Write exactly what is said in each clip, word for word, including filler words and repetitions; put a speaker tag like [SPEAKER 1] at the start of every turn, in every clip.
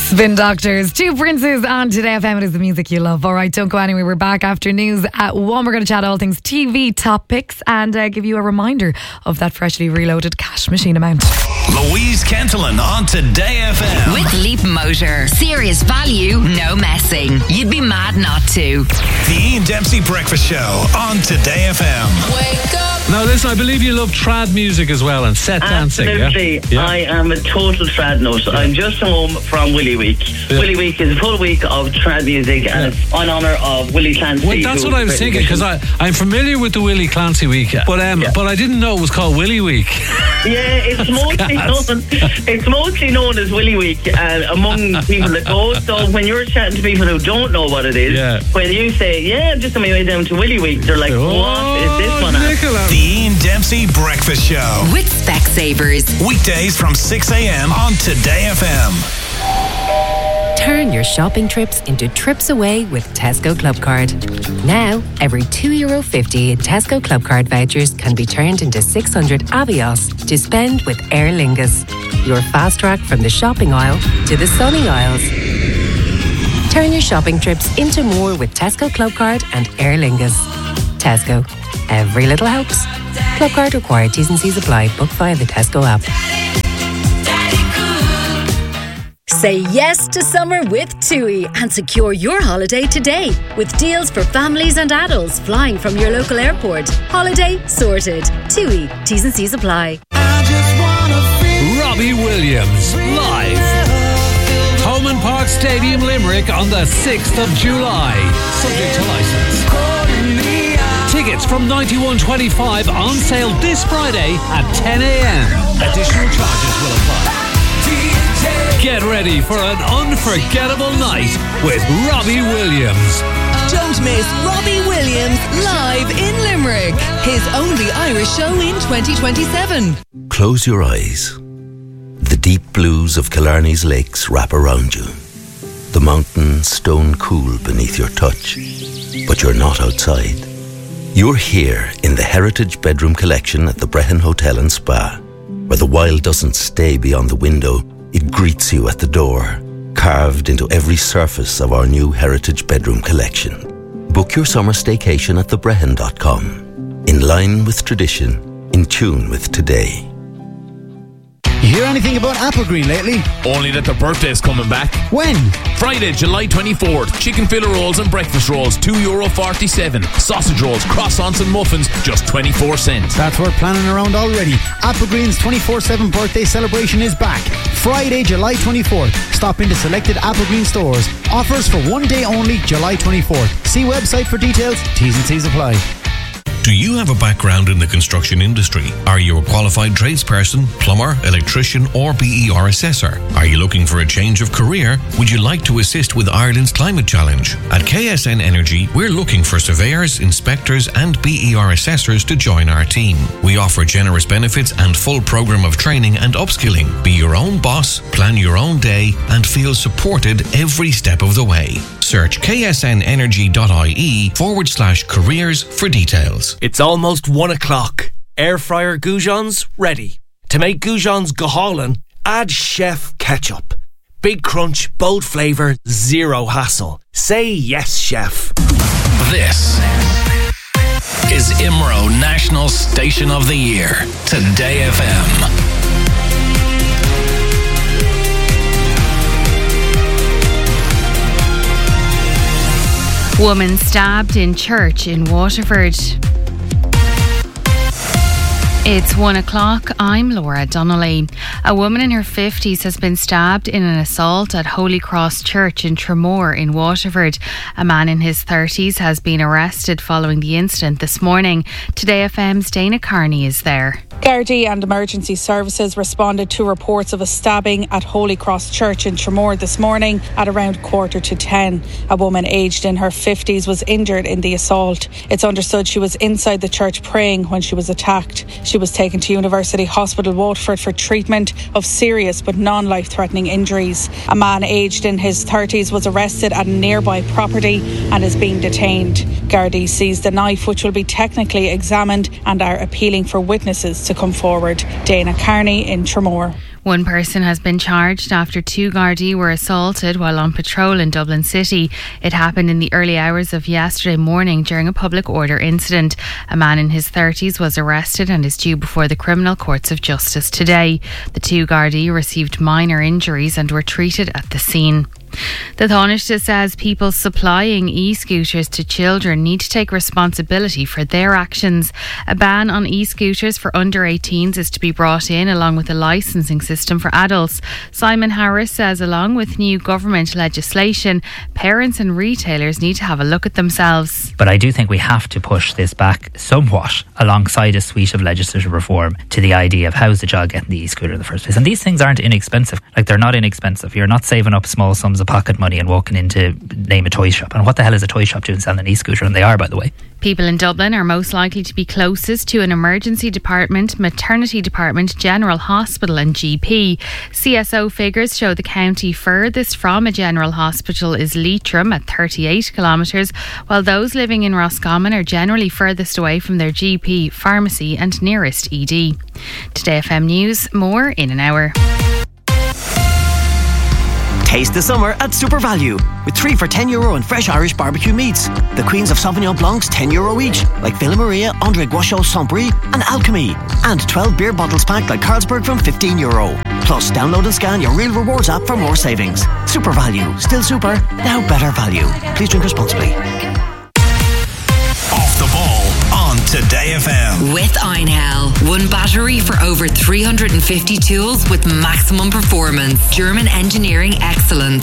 [SPEAKER 1] Spin Doctors, Two Princes on Today F M. It is the music you love. All right, don't go anywhere. We're back after news at one. We're going to chat all things T V topics and uh, give you a reminder of that freshly reloaded cash machine amount.
[SPEAKER 2] Louise Kentelin on Today F M.
[SPEAKER 3] With Leap Motor. Serious value, no messing. You'd be mad not to.
[SPEAKER 2] The Ian Dempsey Breakfast Show on Today F M.
[SPEAKER 4] Wake up.
[SPEAKER 5] Now listen, I believe you love trad music as well and set dancing.
[SPEAKER 6] Absolutely.
[SPEAKER 5] Yeah? Yeah.
[SPEAKER 6] I am a total trad nut. Yeah. I'm just home from Willy Week. Yeah. Willy Week is a full week of trad music and yeah. it's in honour of Willie Clancy.
[SPEAKER 5] Well, that's what I was thinking, because I'm familiar with the Willie Clancy Week, but um, yeah. but I didn't know it was called Willy Week.
[SPEAKER 6] Yeah, it's mostly known, it's mostly known as Willy Week uh, among people that go. So when you're chatting to people who don't know what it is, yeah. when you say, yeah, I'm just on my way down to Willy Week, they're like, oh, what is this one?
[SPEAKER 2] The Ian Dempsey Breakfast Show.
[SPEAKER 3] With Specsavers.
[SPEAKER 2] Weekdays from six a.m. on Today F M.
[SPEAKER 7] Turn your shopping trips into trips away with Tesco Clubcard. Now, every two euro fifty in Tesco Clubcard vouchers can be turned into six hundred Avios to spend with Aer Lingus. Your fast track from the shopping aisle to the sunny aisles. Turn your shopping trips into more with Tesco Clubcard and Aer Lingus. Tesco. Every little helps. Clubcard required. T's and C's apply. Book via the Tesco app.
[SPEAKER 8] Say yes to summer with TUI and secure your holiday today with deals for families and adults flying from your local airport. Holiday sorted. TUI. T's and C's apply.
[SPEAKER 5] Robbie Williams live. Thomond Park Stadium, Limerick on the sixth of July. Subject to licence. Tickets from ninety-one twenty-five on sale this Friday at ten a.m. Additional charges will apply. Get ready for an unforgettable night with Robbie Williams.
[SPEAKER 4] Don't miss Robbie Williams live in Limerick. His only Irish show in twenty twenty-seven.
[SPEAKER 9] Close your eyes. The deep blues of Killarney's lakes wrap around you. The mountains stone cool beneath your touch. But you're not outside. You're here in the Heritage Bedroom Collection at the Brehon Hotel and Spa, where the wild doesn't stay beyond the window, it greets you at the door, carved into every surface of our new Heritage Bedroom Collection. Book your summer staycation at the brehon dot com. In line with tradition, in tune with today.
[SPEAKER 10] You hear anything about Applegreen lately?
[SPEAKER 11] Only that their birthday's coming back.
[SPEAKER 10] When?
[SPEAKER 11] Friday, July twenty-fourth. Chicken fillet rolls and breakfast rolls, two euro forty-seven. Sausage rolls, croissants and muffins, just twenty-four cents.
[SPEAKER 10] That's worth planning around already. Applegreen's twenty-four seven birthday celebration is back. Friday, July twenty-fourth. Stop into selected Applegreen stores. Offers for one day only, July twenty-fourth. See website for details. T's and C's apply.
[SPEAKER 12] Do you have a background in the construction industry? Are you a qualified tradesperson, plumber, electrician or B E R assessor? Are you looking for a change of career? Would you like to assist with Ireland's Climate Challenge? At K S N Energy, we're looking for surveyors, inspectors and B E R assessors to join our team. We offer generous benefits and full programme of training and upskilling. Be your own boss, plan your own day and feel supported every step of the way. Search ksnenergy.ie forward slash careers for details.
[SPEAKER 13] It's almost one o'clock. Air fryer goujons ready. To make goujons gohalin, add chef ketchup. Big crunch, bold flavour, zero hassle. Say yes, chef.
[SPEAKER 2] This is I M R O National Station of the Year. Today F M.
[SPEAKER 14] Woman stabbed in church in Waterford. It's one o'clock. I'm Laura Donnelly. A woman in her fifties has been stabbed in an assault at Holy Cross Church in Tramore in Waterford. A man in his thirties has been arrested following the incident this morning. Today F M's Dana Carney is there.
[SPEAKER 15] Gardaí and emergency services responded to reports of a stabbing at Holy Cross Church in Tramore this morning at around quarter to ten. A woman aged in her fifties was injured in the assault. It's understood she was inside the church praying when she was attacked. She was taken to University Hospital Waterford for treatment of serious but non-life-threatening injuries. A man aged in his thirties was arrested at a nearby property and is being detained. Gardaí seized the knife, which will be technically examined, and are appealing for witnesses to come forward. Dana Carney in Tramore.
[SPEAKER 14] One person has been charged after two Gardaí were assaulted while on patrol in Dublin City. It happened in the early hours of yesterday morning during a public order incident. A man in his thirties was arrested and is due before the criminal courts of justice today. The two Gardaí received minor injuries and were treated at the scene. The Taoiseach says people supplying e-scooters to children need to take responsibility for their actions. A ban on e-scooters for under eighteens is to be brought in along with a licensing system for adults. Simon Harris says along with new government legislation, parents and retailers need to have a look at themselves.
[SPEAKER 16] But I do think we have to push this back somewhat alongside a suite of legislative reform to the idea of how's the child getting the e-scooter in the first place. And these things aren't inexpensive. Like, they're not inexpensive. You're not saving up small sums of pocket money and walking into, name a toy shop. And what the hell is a toy shop doing selling an e-scooter? And they are, by the way.
[SPEAKER 14] People in Dublin are most likely to be closest to an emergency department, maternity department, general hospital and G P. C S O figures show the county furthest from a general hospital is Leitrim at thirty-eight kilometres, while those living in Roscommon are generally furthest away from their G P, pharmacy and nearest E D. Today F M News, more in an hour.
[SPEAKER 17] Taste the summer at Super Value with three for ten euro and fresh Irish barbecue meats. The Queens of Sauvignon Blancs ten euro each, like Villa Maria, André Guachot, Saint-Brie and Alchemy. And twelve beer bottles packed like Carlsberg from fifteen euro. Plus, download and scan your Real Rewards app for more savings. Super Value. Still super, now better value. Please drink responsibly.
[SPEAKER 2] Off the ball on Today F M.
[SPEAKER 3] With Einhell. One battery for over three hundred fifty tools with maximum performance. German engineering excellence.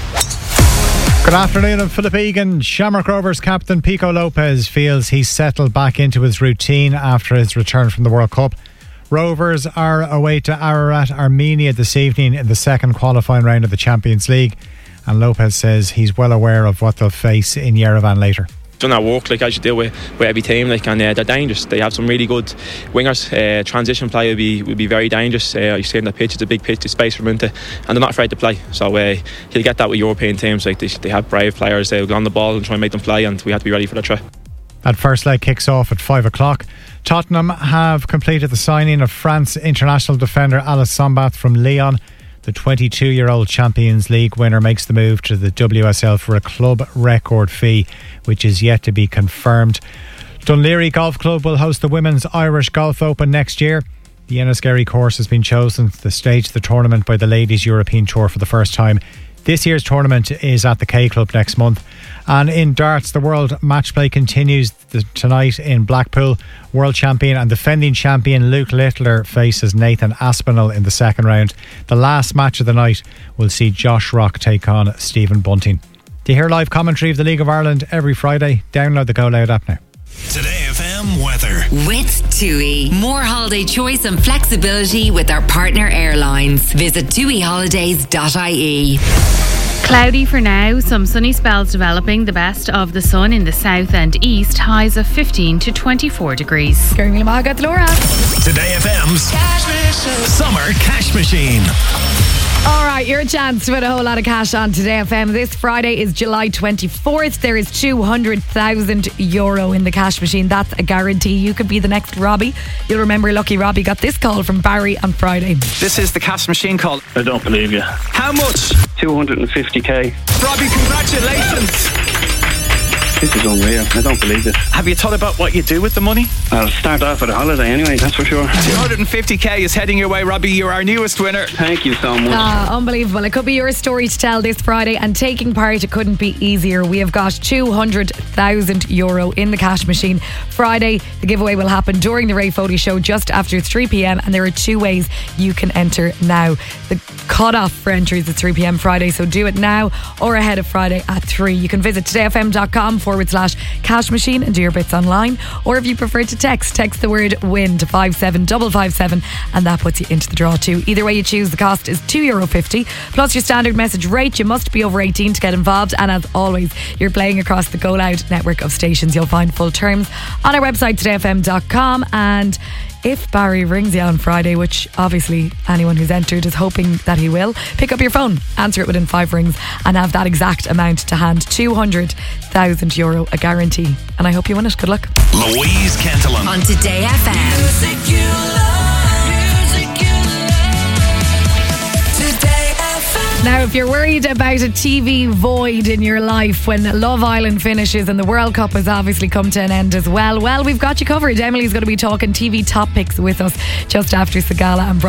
[SPEAKER 10] Good afternoon, I'm Philip Egan. Shamrock Rovers captain Pico Lopez feels he's settled back into his routine after his return from the World Cup. Rovers are away to Ararat, Armenia this evening in the second qualifying round of the Champions League. And Lopez says he's well aware of what they'll face in Yerevan later.
[SPEAKER 18] Done our work like as you deal with, with every team, like, and uh, they're dangerous. They have some really good wingers. Uh, transition play will be will be very dangerous. Uh, you see on the pitch, it's a big pitch, there's space for them into, and they're not afraid to play. So uh, he'll get that with European teams. Like they, they have brave players. They'll go on the ball and try and make them play, and we have to be ready for the threat.
[SPEAKER 10] That first leg kicks off at five o'clock. Tottenham have completed the signing of France international defender Alice Sombath from Lyon. The twenty-two-year-old Champions League winner makes the move to the W S L for a club record fee, which is yet to be confirmed. Dunleary Golf Club will host the Women's Irish Golf Open next year. The Enniskerry course has been chosen to stage the tournament by the Ladies European Tour for the first time. This year's tournament is at the K Club next month. And in darts, the World Match Play continues the, tonight in Blackpool. World champion and defending champion Luke Littler faces Nathan Aspinall in the second round. The last match of the night will see Josh Rock take on Stephen Bunting. To hear live commentary of the League of Ireland every Friday, download the Go Loud app now.
[SPEAKER 2] Today F M weather.
[SPEAKER 3] With TUI. More holiday choice and flexibility with our partner airlines. Visit tui holidays dot I E.
[SPEAKER 14] Cloudy for now, some sunny spells developing, the best of the sun in the south and east, highs of fifteen to twenty-four degrees.
[SPEAKER 1] Going Laura.
[SPEAKER 2] Today F M's Summer Cash Machine.
[SPEAKER 1] All right, your chance to win a whole lot of cash on Today F M. This Friday is July twenty-fourth. There is two hundred thousand euro in the cash machine. That's a guarantee. You could be the next Robbie. You'll remember Lucky Robbie got this call from Barry on Friday.
[SPEAKER 19] This is the cash machine call.
[SPEAKER 20] I don't believe you.
[SPEAKER 19] How much?
[SPEAKER 20] two hundred fifty k.
[SPEAKER 19] Robbie, congratulations.
[SPEAKER 20] This is unreal. I don't believe this.
[SPEAKER 19] Have you thought about what you do with the money?
[SPEAKER 20] I'll start off with a holiday anyway, that's for sure.
[SPEAKER 19] two hundred fifty k is heading your way, Robbie. You're our newest winner.
[SPEAKER 20] Thank you so much.
[SPEAKER 1] Ah, unbelievable. It could be your story to tell this Friday, and taking part, it couldn't be easier. We have got two hundred thousand euro in the cash machine. Friday, the giveaway will happen during the Ray Foley show just after three p.m, and there are two ways you can enter now. The cut-off for entries is three p.m. Friday, so do it now or ahead of Friday at three. You can visit todayfm.com forward slash cash machine and do your bits online, or if you prefer to text, text the word win to five seven five five seven and that puts you into the draw too. Either way you choose, the cost is two euro fifty plus your standard message rate. You must be over eighteen to get involved, and as always, you're playing across the Go Loud network of stations. You'll find full terms on our website today f m dot com. And if Barry rings you on Friday, which obviously anyone who's entered is hoping that he will, pick up your phone, answer it within five rings and have that exact amount to hand. two hundred thousand euro, a guarantee. And I hope you win it. Good luck.
[SPEAKER 2] Louise Cantillon
[SPEAKER 3] on Today F M. Music you love, music you love.
[SPEAKER 1] Now, if you're worried about a T V void in your life when Love Island finishes and the World Cup has obviously come to an end as well, well, we've got you covered. Emily's going to be talking T V top picks with us just after Sagala and Brian.